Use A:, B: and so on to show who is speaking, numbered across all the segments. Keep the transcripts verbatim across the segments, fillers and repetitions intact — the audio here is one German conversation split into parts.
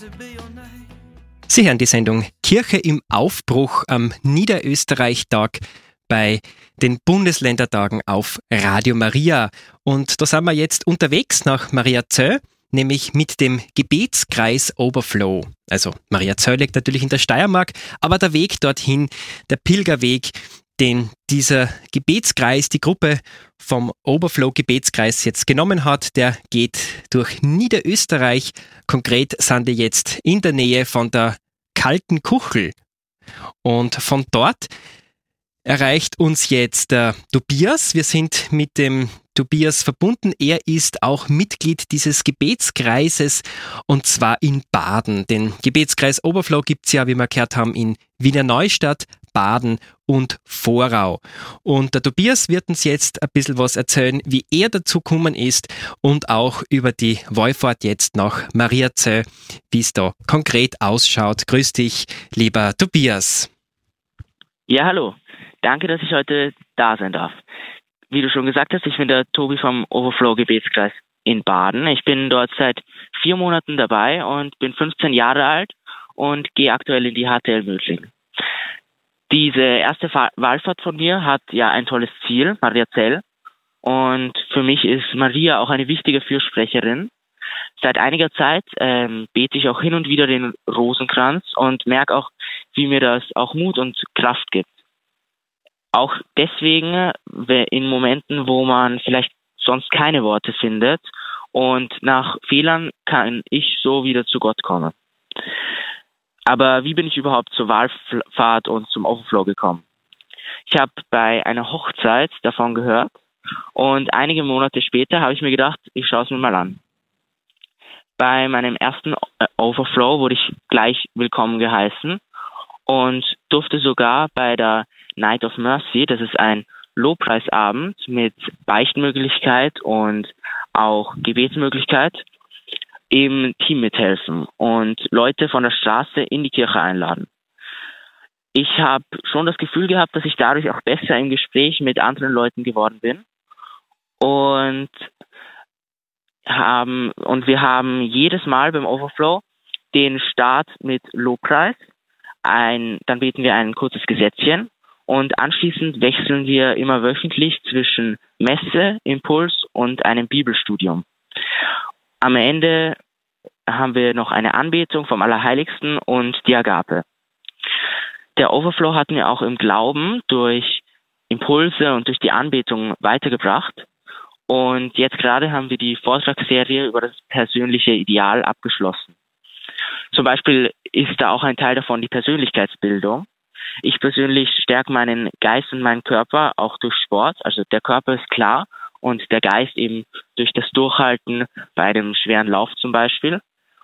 A: Sie hören die Sendung Kirche im Aufbruch am Niederösterreich-Tag bei den Bundesländertagen auf Radio Maria. Und da sind wir jetzt unterwegs nach Mariazell, nämlich mit dem Gebetskreis Overflow. Also Mariazell liegt natürlich in der Steiermark, aber der Weg dorthin, der Pilgerweg, den dieser Gebetskreis, die Gruppe vom Overflow Gebetskreis jetzt genommen hat, der geht durch Niederösterreich. Konkret sind die jetzt in der Nähe von der Kalten Kuchel. Und von dort erreicht uns jetzt der Tobias. Wir sind mit dem Tobias verbunden. Er ist auch Mitglied dieses Gebetskreises und zwar in Baden. Den Gebetskreis Overflow gibt es ja, wie wir gehört haben, in Wiener Neustadt, Baden und Vorau. Und der Tobias wird uns jetzt ein bisschen was erzählen, wie er dazu gekommen ist und auch über die Wallfahrt jetzt nach Mariazell, wie es da konkret ausschaut. Grüß dich, lieber Tobias.
B: Ja, hallo. Danke, dass ich heute da sein darf. Wie du schon gesagt hast, ich bin der Tobi vom Overflow Gebetskreis in Baden. Ich bin dort seit vier Monaten dabei und bin fünfzehn Jahre alt und gehe aktuell in die H T L Mödling. Diese erste Wallfahrt von mir hat ja ein tolles Ziel, Mariazell. Und für mich ist Maria auch eine wichtige Fürsprecherin. Seit einiger Zeit ähm, bete ich auch hin und wieder den Rosenkranz und merke auch, wie mir das auch Mut und Kraft gibt. Auch deswegen in Momenten, wo man vielleicht sonst keine Worte findet und nach Fehlern kann ich so wieder zu Gott kommen. Aber wie bin ich überhaupt zur Wallfahrt und zum Overflow gekommen? Ich habe bei einer Hochzeit davon gehört und einige Monate später habe ich mir gedacht, ich schaue es mir mal an. Bei meinem ersten Overflow wurde ich gleich willkommen geheißen und durfte sogar bei der Night of Mercy, das ist ein Lobpreisabend mit Beichtmöglichkeit und auch Gebetsmöglichkeit, im Team mithelfen und Leute von der Straße in die Kirche einladen. Ich habe schon das Gefühl gehabt, dass ich dadurch auch besser im Gespräch mit anderen Leuten geworden bin und haben und wir haben jedes Mal beim Overflow den Start mit Lobpreis, ein, dann beten wir ein kurzes Gesetzchen und anschließend wechseln wir immer wöchentlich zwischen Messe, Impuls und einem Bibelstudium. Am Ende haben wir noch eine Anbetung vom Allerheiligsten und die Agape. Der Overflow hat mir auch im Glauben durch Impulse und durch die Anbetung weitergebracht. Und jetzt gerade haben wir die Vortragsserie über das persönliche Ideal abgeschlossen. Zum Beispiel ist da auch ein Teil davon die Persönlichkeitsbildung. Ich persönlich stärke meinen Geist und meinen Körper auch durch Sport. Also der Körper ist klar und der Geist eben durch das Durchhalten bei einem schweren Lauf zum Beispiel.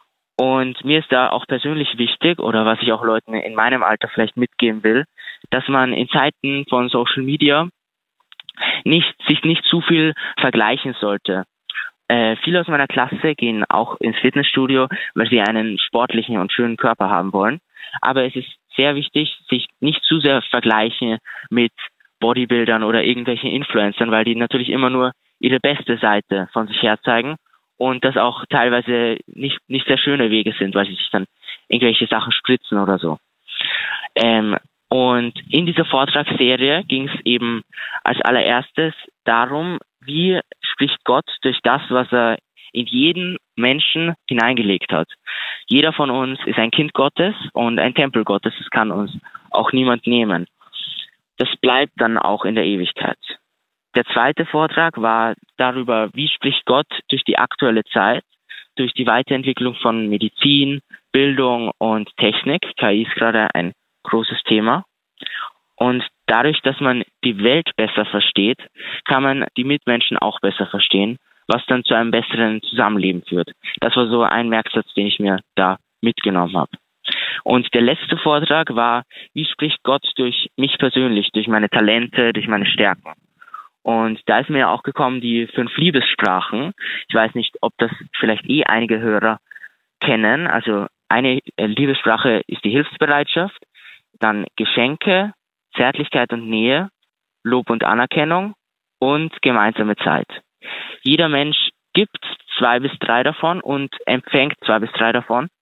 B: Und mir ist da auch persönlich wichtig, oder was ich auch Leuten in meinem Alter vielleicht mitgeben will, dass man in Zeiten von Social Media nicht, sich nicht zu viel vergleichen sollte. Äh, viele aus meiner Klasse gehen auch ins Fitnessstudio, weil sie einen sportlichen und schönen Körper haben wollen. Aber es ist sehr wichtig, sich nicht zu sehr vergleichen mit Bodybuildern oder irgendwelchen Influencern, weil die natürlich immer nur ihre beste Seite von sich her zeigen und das auch teilweise nicht nicht sehr schöne Wege sind, weil sie sich dann irgendwelche Sachen spritzen oder so. Ähm, und in dieser Vortragsserie ging es eben als allererstes darum, wie spricht Gott durch das, was er in jeden Menschen hineingelegt hat. Jeder von uns ist ein Kind Gottes und ein Tempel Gottes. Das kann uns auch niemand nehmen. Das bleibt dann auch in der Ewigkeit. Der zweite Vortrag war darüber, wie spricht Gott durch die aktuelle Zeit, durch die Weiterentwicklung von Medizin, Bildung und Technik. K I ist gerade ein großes Thema. Und dadurch, dass man die Welt besser versteht, kann man die Mitmenschen auch besser verstehen, was dann zu einem besseren Zusammenleben führt. Das war so ein Merksatz, den ich mir da mitgenommen habe. Und der letzte Vortrag war, wie spricht Gott durch mich persönlich, durch meine Talente, durch meine Stärken. Und da ist mir auch gekommen, die fünf Liebessprachen. Ich weiß nicht, ob das vielleicht eh einige Hörer kennen. Also eine Liebessprache ist die Hilfsbereitschaft, dann Geschenke, Zärtlichkeit und Nähe, Lob und Anerkennung und gemeinsame Zeit. Jeder Mensch gibt zwei bis drei davon und empfängt zwei bis drei davon.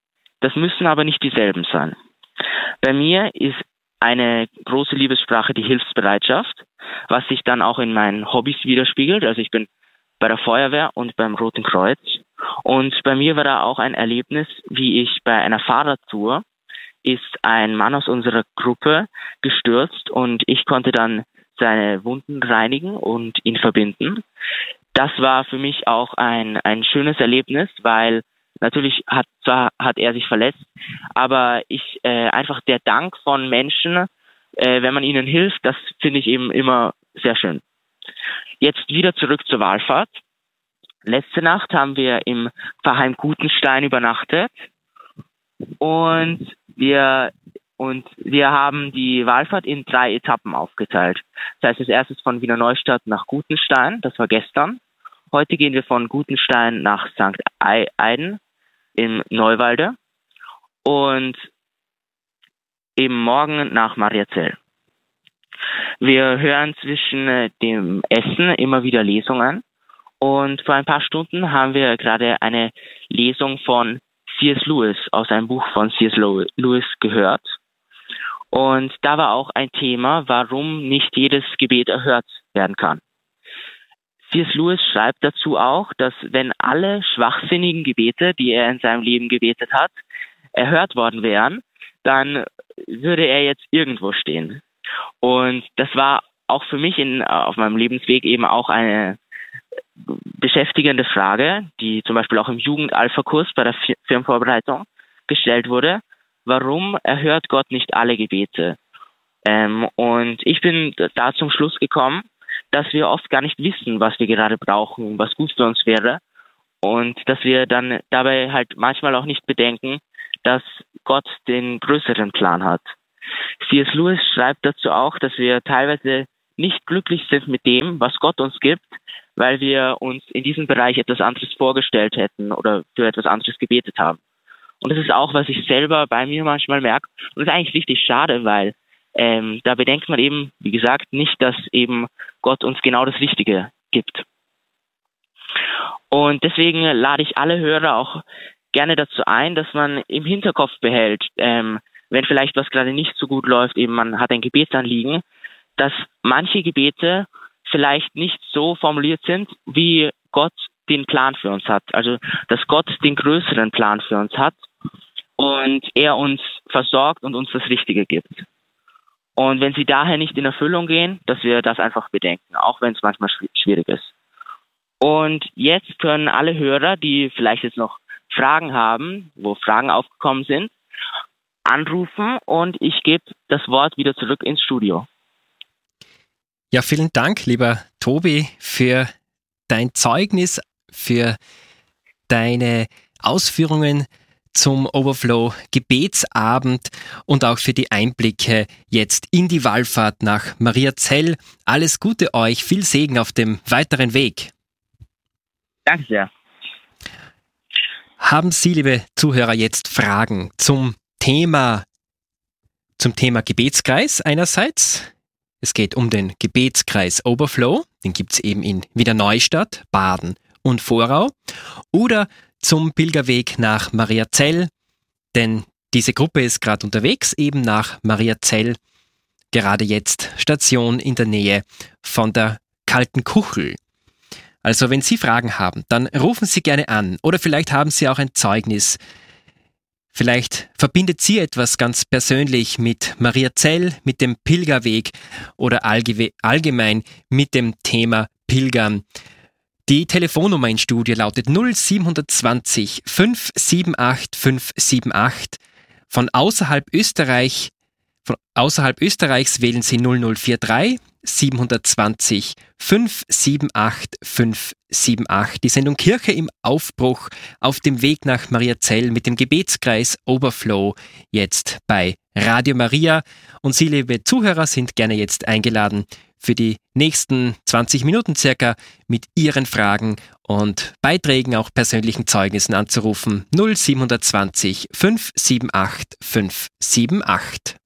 B: Das müssen aber nicht dieselben sein. Bei mir ist eine große Liebessprache die Hilfsbereitschaft, was sich dann auch in meinen Hobbys widerspiegelt. Also ich bin bei der Feuerwehr und beim Roten Kreuz. Und bei mir war da auch ein Erlebnis, wie ich bei einer Fahrradtour ist ein Mann aus unserer Gruppe gestürzt und ich konnte dann seine Wunden reinigen und ihn verbinden. Das war für mich auch ein, ein schönes Erlebnis, weil natürlich hat zwar hat er sich verletzt, aber ich äh, einfach der Dank von Menschen, äh, wenn man ihnen hilft, das finde ich eben immer sehr schön. Jetzt wieder zurück zur Wallfahrt. Letzte Nacht haben wir im Pfarrheim Gutenstein übernachtet und wir und wir haben die Wallfahrt in drei Etappen aufgeteilt. Das heißt, als erstes von Wiener Neustadt nach Gutenstein, das war gestern. Heute gehen wir von Gutenstein nach Sankt Eiden im Neuwalde und eben morgen nach Mariazell. Wir hören zwischen dem Essen immer wieder Lesungen und vor ein paar Stunden haben wir gerade eine Lesung von C S Lewis aus einem Buch von C S Lewis gehört. Und da war auch ein Thema, warum nicht jedes Gebet erhört werden kann. C S Lewis schreibt dazu auch, dass wenn alle schwachsinnigen Gebete, die er in seinem Leben gebetet hat, erhört worden wären, dann würde er jetzt irgendwo stehen. Und das war auch für mich in, auf meinem Lebensweg eben auch eine beschäftigende Frage, die zum Beispiel auch im Jugend-Alpha-Kurs bei der Firmenvorbereitung gestellt wurde. Warum erhört Gott nicht alle Gebete? Ähm, und ich bin da zum Schluss gekommen, dass wir oft gar nicht wissen, was wir gerade brauchen, was gut für uns wäre. Und dass wir dann dabei halt manchmal auch nicht bedenken, dass Gott den größeren Plan hat. C S Lewis schreibt dazu auch, dass wir teilweise nicht glücklich sind mit dem, was Gott uns gibt, weil wir uns in diesem Bereich etwas anderes vorgestellt hätten oder für etwas anderes gebetet haben. Und das ist auch, was ich selber bei mir manchmal merke. Und das ist eigentlich richtig schade, weil ähm, da bedenkt man eben, wie gesagt, nicht, dass eben Gott uns genau das Richtige gibt. Und deswegen lade ich alle Hörer auch gerne dazu ein, dass man im Hinterkopf behält, ähm, wenn vielleicht was gerade nicht so gut läuft, eben man hat ein Gebetsanliegen, dass manche Gebete vielleicht nicht so formuliert sind, wie Gott den Plan für uns hat. Also, dass Gott den größeren Plan für uns hat und er uns versorgt und uns das Richtige gibt. Und wenn sie daher nicht in Erfüllung gehen, dass wir das einfach bedenken, auch wenn es manchmal schwierig ist. Und jetzt können alle Hörer, die vielleicht jetzt noch Fragen haben, wo Fragen aufgekommen sind, anrufen und ich gebe das Wort wieder zurück ins Studio.
A: Ja, vielen Dank, lieber Tobi, für dein Zeugnis, für deine Ausführungen zum Overflow Gebetsabend und auch für die Einblicke jetzt in die Wallfahrt nach Mariazell. Alles Gute euch, viel Segen auf dem weiteren Weg.
B: Danke sehr.
A: Haben Sie, liebe Zuhörer, jetzt Fragen zum Thema, zum Thema Gebetskreis einerseits? Es geht um den Gebetskreis Overflow, den gibt es eben in Wiener Neustadt, Baden und Vorau. Oder zum Pilgerweg nach Mariazell, denn diese Gruppe ist gerade unterwegs, eben nach Mariazell, gerade jetzt Station in der Nähe von der Kalten Kuchel. Also wenn Sie Fragen haben, dann rufen Sie gerne an oder vielleicht haben Sie auch ein Zeugnis. Vielleicht verbindet Sie etwas ganz persönlich mit Mariazell, mit dem Pilgerweg oder allgewe- allgemein mit dem Thema Pilgern. Die Telefonnummer ins Studio lautet null sieben zwei null fünf sieben acht fünf sieben acht. Von außerhalb Österreich, von außerhalb Österreichs wählen Sie null null vier drei sieben zwei null fünf sieben acht fünf sieben acht. Die Sendung Kirche im Aufbruch auf dem Weg nach Mariazell mit dem Gebetskreis Overflow jetzt bei Radio Maria. Und Sie, liebe Zuhörer, sind gerne jetzt eingeladen, für die nächsten zwanzig Minuten circa mit Ihren Fragen und Beiträgen, auch persönlichen Zeugnissen anzurufen. null sieben zwei null fünf sieben acht fünf sieben acht.